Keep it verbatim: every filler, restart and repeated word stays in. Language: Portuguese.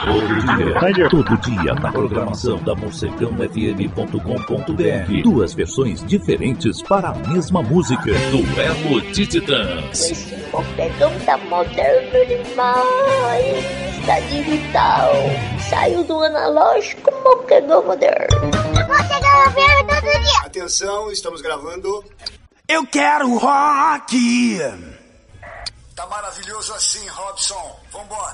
Todo dia, todo dia na programação da morcegão f m ponto com ponto b r. Duas versões diferentes para a mesma música. Duelo de Titãs. Esse morcegão tá moderno demais. Tá digital. Saiu do analógico, morcegão moderno. Morcegão eu vejo todo dia. Atenção, estamos gravando. Eu quero rock. Tá maravilhoso assim, Robson. Vambora.